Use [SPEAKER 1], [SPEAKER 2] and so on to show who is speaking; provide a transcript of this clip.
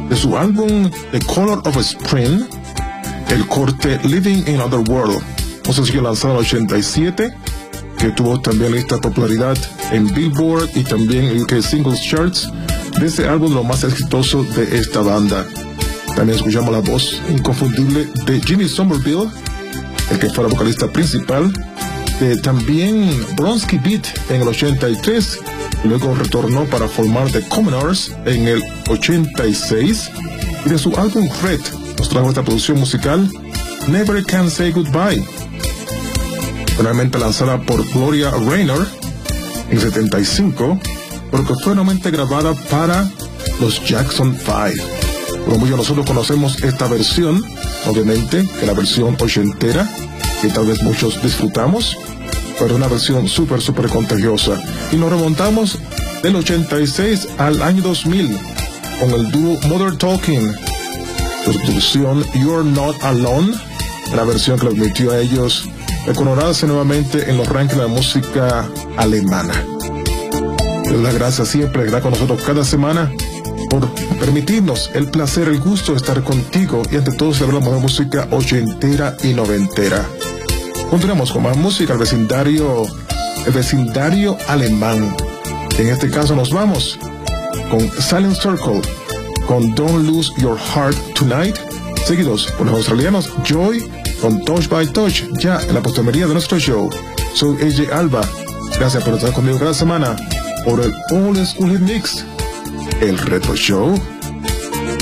[SPEAKER 1] de su álbum The Color of Spring, el corte Living in Another World, un sencillo lanzado en el 87, que tuvo también lista de popularidad en Billboard y también en UK Singles Charts, de ese álbum lo más exitoso de esta banda. También escuchamos la voz inconfundible de Jimmy Somerville, el que fue la vocalista principal, de también Bronski Beat en el 83, luego retornó para formar The Commoners en el 86, y de su álbum Red nos trajo esta producción musical Never Can Say Goodbye, finalmente lanzada por Gloria Gaynor en el 75, pero que fue nuevamente grabada para los Jackson 5. Como muchos nosotros conocemos esta versión, obviamente, que la versión ochentera, que tal vez muchos disfrutamos, pero una versión súper contagiosa. Y nos remontamos del 86 al año 2000 con el dúo Mother Talking, su producción You're Not Alone, la versión que les permitió a ellos reconocerse nuevamente en los rankings de la música alemana. Les doy las gracias siempre, que está con nosotros cada semana, por permitirnos el placer, el gusto de estar contigo y ante todo celebrar la mejor música ochentera y noventera. Continuamos con más música, el vecindario alemán. En este caso nos vamos con Silent Circle, con Don't Lose Your Heart Tonight, seguidos por los australianos Joy con Touch by Touch, ya en la postemería de nuestro show. Soy AJ Alba, gracias por estar conmigo cada semana por el Old School Hit Mix, el Retro Show.